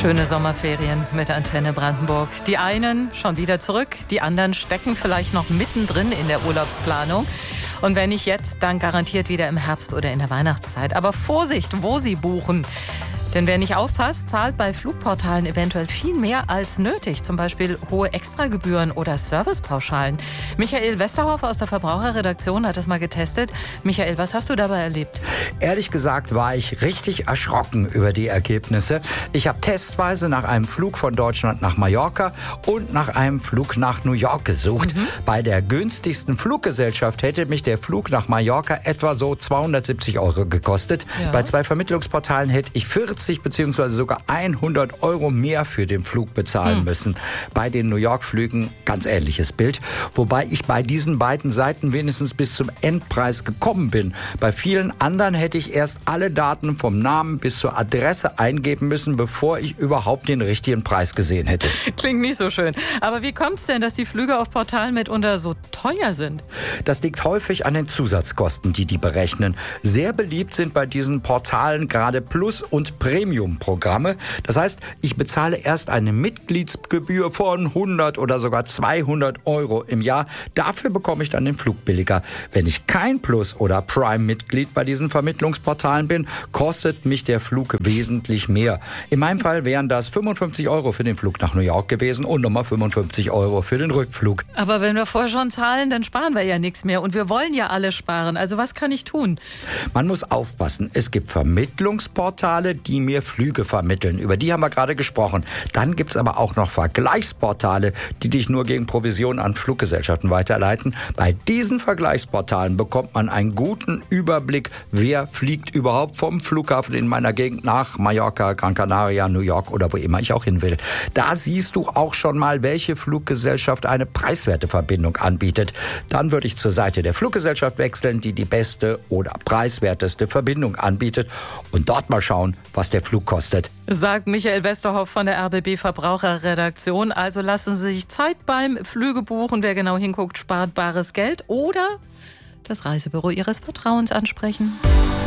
Schöne Sommerferien mit Antenne Brandenburg. Die einen schon wieder zurück, die anderen stecken vielleicht noch mittendrin in der Urlaubsplanung. Und wenn nicht jetzt, dann garantiert wieder im Herbst oder in der Weihnachtszeit. Aber Vorsicht, wo Sie buchen. Denn wer nicht aufpasst, zahlt bei Flugportalen eventuell viel mehr als nötig. Zum Beispiel hohe Extragebühren oder Servicepauschalen. Michael Westerhoff aus der Verbraucherredaktion hat das mal getestet. Michael, was hast du dabei erlebt? Ehrlich gesagt war ich richtig erschrocken über die Ergebnisse. Ich habe testweise nach einem Flug von Deutschland nach Mallorca und nach einem Flug nach New York gesucht. Bei der günstigsten Fluggesellschaft hätte mich der Flug nach Mallorca etwa so 270 € gekostet. Ja. Bei 2 Vermittlungsportalen hätte ich 40 bzw. sogar 100 € mehr für den Flug bezahlen müssen. Bei den New York-Flügen ganz ähnliches Bild. Wobei ich bei diesen beiden Seiten wenigstens bis zum Endpreis gekommen bin. Bei vielen anderen hätte ich erst alle Daten vom Namen bis zur Adresse eingeben müssen, bevor ich überhaupt den richtigen Preis gesehen hätte. Klingt nicht so schön. Aber wie kommt es denn, dass die Flüge auf Portalen mitunter so teuer sind? Das liegt häufig an den Zusatzkosten, die berechnen. Sehr beliebt sind bei diesen Portalen gerade Plus- und Premium-Programme. Das heißt, ich bezahle erst eine Mitgliedsgebühr von 100 oder sogar 200 € im Jahr. Dafür bekomme ich dann den Flug billiger. Wenn ich kein Plus- oder Prime-Mitglied bei diesen Vermittlungsportalen bin, kostet mich der Flug wesentlich mehr. In meinem Fall wären das 55 € für den Flug nach New York gewesen und nochmal 55 € für den Rückflug. Aber wenn wir vorher schon zahlen, dann sparen wir ja nichts mehr. Und wir wollen ja alle sparen. Also was kann ich tun? Man muss aufpassen. Es gibt Vermittlungsportale, die mir Flüge vermitteln. Über die haben wir gerade gesprochen. Dann gibt es aber auch noch Vergleichsportale, die dich nur gegen Provision an Fluggesellschaften weiterleiten. Bei diesen Vergleichsportalen bekommt man einen guten Überblick, wer fliegt überhaupt vom Flughafen in meiner Gegend nach Mallorca, Gran Canaria, New York oder wo immer ich auch hin will. Da siehst du auch schon mal, welche Fluggesellschaft eine preiswerte Verbindung anbietet. Dann würde ich zur Seite der Fluggesellschaft wechseln, die die beste oder preiswerteste Verbindung anbietet und dort mal schauen, was der Flug kostet. Sagt Michael Westerhoff von der RBB Verbraucherredaktion. Also lassen Sie sich Zeit beim Flügebuchen. Wer genau hinguckt, spart bares Geld oder das Reisebüro Ihres Vertrauens ansprechen.